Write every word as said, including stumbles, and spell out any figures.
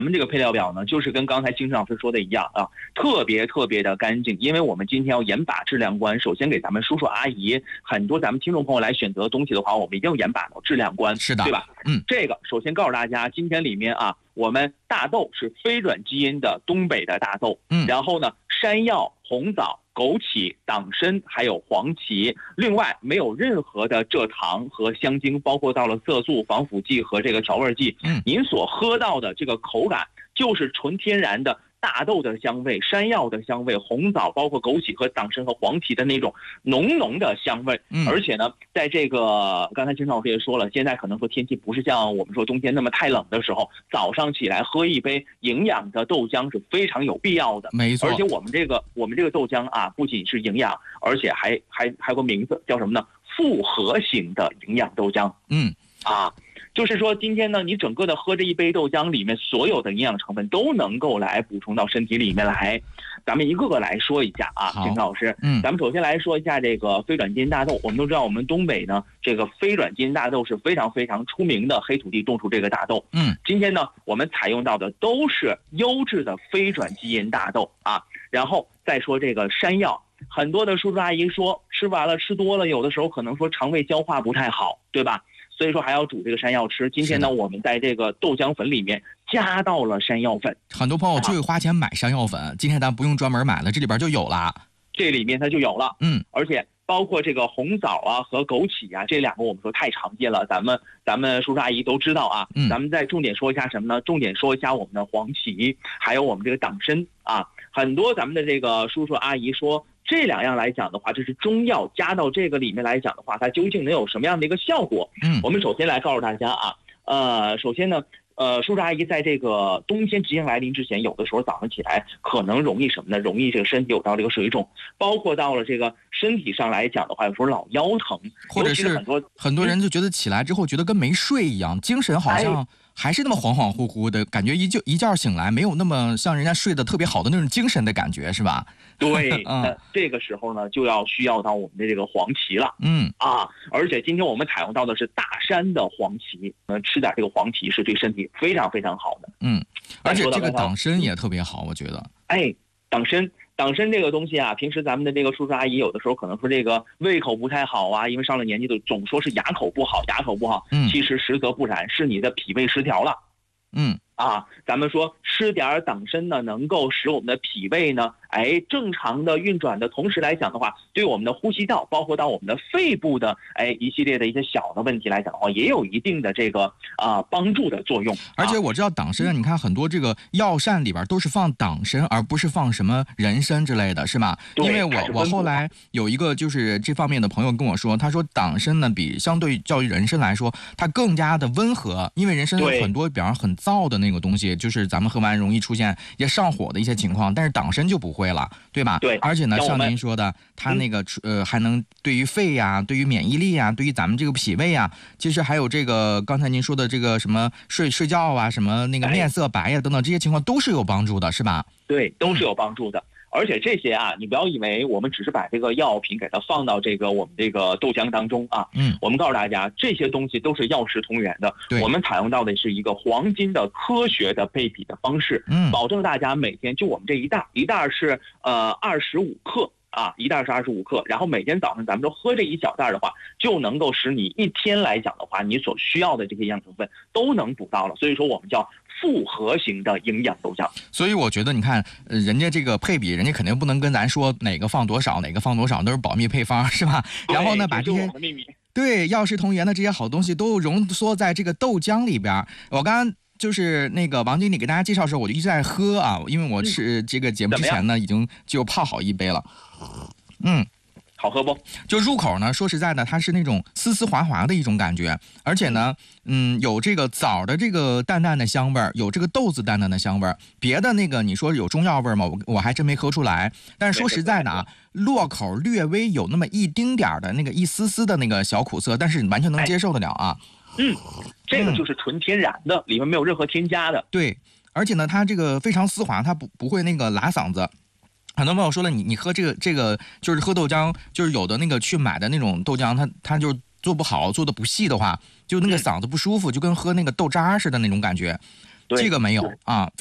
我们这个配料表呢，就是跟刚才金生老师说的一样啊，特别特别的干净。因为我们今天要严把质量关，首先给咱们叔叔阿姨很多咱们听众朋友来选择东西的话，我们一定要严把到质量关， 是的， 对吧？ 嗯， 这个首先告诉大家，今天里面啊，我们大豆是非转基因的东北的大豆， 嗯， 然后呢，山药、红枣、枸杞、党参还有黄芪，另外没有任何的蔗糖和香精，包括到了色素、防腐剂和这个调味剂。 嗯， 您所喝到的这个口感就是纯天然的大豆的香味、山药的香味、红枣包括枸杞和党参和黄芪的那种浓浓的香味。 嗯， 而且呢，在这个刚才金老师也说了，现在可能说天气不是像我们说冬天那么太冷的时候，早上起来喝一杯营养的豆浆是非常有必要的。 没错， 而且我们这个我们这个豆浆啊，不仅是营养，而且还还还有个名字叫什么呢？复合型的营养豆浆。 嗯， 啊。就是说，今天呢，你整个的喝这一杯豆浆里面所有的营养成分都能够来补充到身体里面来。咱们一个个来说一下啊，金老师， 嗯， 咱们首先来说一下这个非转基因大豆。我们都知道，我们东北呢，这个非转基因大豆是非常非常出名的，黑土地种出这个大豆。 嗯， 今天呢，我们采用到的都是优质的非转基因大豆啊。然后再说这个山药，很多的叔叔阿姨说吃完了吃多了，有的时候可能说肠胃消化不太好，对吧？所以说还要煮这个山药吃。今天呢，我们在这个豆浆粉里面加到了山药粉。 很多朋友就会花钱买山药粉，啊、今天咱不用专门买了，这里边就有了。 这里面它就有了， 嗯， 而且包括这个红枣啊和枸杞啊，这两个我们说太常见了，咱们咱们叔叔阿姨都知道啊。 嗯， 咱们再重点说一下什么呢？重点说一下我们的黄芪，还有我们这个党参啊。很多咱们的这个叔叔阿姨说，这两样来讲的话，这是中药加到这个里面来讲的话，它究竟能有什么样的一个效果？ 嗯， 我们首先来告诉大家啊，呃，首先呢，呃，叔叔阿姨在这个冬天即将来临之前，有的时候早上起来可能容易什么呢？容易这个身体有到这个水肿，包括到了这个身体上来讲的话，有时候老腰疼， 或者是很多很多人就觉得起来之后觉得跟没睡一样，精神好像还是那么恍恍惚惚的感觉，一觉一觉醒来没有那么像人家睡得特别好的那种精神的感觉，是吧？ 对， 嗯、 那这个时候呢，就要需要到我们的这个黄芪了。 嗯啊，而且今天我们采用到的是大山的黄芪，呃，吃点这个黄芪是对身体非常非常好的。 嗯，而且这个党参也特别好，我觉得。 哎，党参。党参这个东西啊，平时咱们的这个叔叔阿姨有的时候可能说这个胃口不太好啊，因为上了年纪都总说是牙口不好，牙口不好。 嗯， 其实实则不然，是你的脾胃失调了。 嗯。 啊，咱们说吃点党参呢，能够使我们的脾胃呢，哎，正常的运转的同时来讲的话，对我们的呼吸道，包括到我们的肺部的，哎，一系列的一些小的问题来讲的话，也有一定的这个啊、呃、帮助的作用。 而且我知道党参，你看很多这个药膳里边都是放党参，而不是放什么人参之类的，是吧？因为我我后来有一个就是这方面的朋友跟我说，他说党参呢比相对较于人参来说，它更加的温和，因为人参有很多比方很燥的那个。那个东西就是咱们喝完容易出现也上火的一些情况，但是党参就不会了，对吧？ 对。 而且呢，像您说的，它那个呃还能对于肺呀、对于免疫力呀、对于咱们这个脾胃啊，其实还有这个刚才您说的这个什么睡睡觉啊、什么那个面色白呀、等等这些情况都是有帮助的，是吧？ 对，都是有帮助的。而且这些啊，你不要以为我们只是把这个药品给它放到这个我们这个豆浆当中啊， 嗯， 我们告诉大家，这些东西都是药食同源的。我们采用到的是一个黄金的科学的配比的方式， 嗯， 保证大家每天就我们这一袋，一袋是呃二十五克。啊，一袋是二十五克，然后每天早上咱们都喝这一小袋的话，就能够使你一天来讲的话，你所需要的这些营养成分都能补到了。所以说我们叫复合型的营养豆浆。 所以我觉得你看，呃，人家这个配比，人家肯定不能跟咱说哪个放多少，哪个放多少，都是保密配方，是吧？然后呢，把这些对药食同源的这些好东西都浓缩在这个豆浆里边。我刚刚。就是那个王经理给大家介绍的时候，我就一直在喝啊，因为我是这个节目之前呢，已经就泡好一杯了。嗯， 好喝不？ 就入口呢，说实在的，它是那种丝丝滑滑的一种感觉，而且呢，嗯，有这个枣的这个淡淡的香味儿，有这个豆子淡淡的香味儿。别的那个你说有中药味儿吗？我我还真没喝出来。但是说实在的啊，落口略微有那么一丁点儿的那个一丝丝的那个小苦涩，但是完全能接受得了啊。 嗯，这个就是纯天然的，嗯、里面没有任何添加的。 对，而且呢，它这个非常丝滑，它不不会那个拉嗓子。很多朋友说了，你你喝这个这个就是喝豆浆，就是有的那个去买的那种豆浆，它它就做不好，做的不细的话，就那个嗓子不舒服，就跟喝那个豆渣似的那种感觉。 这个没有啊。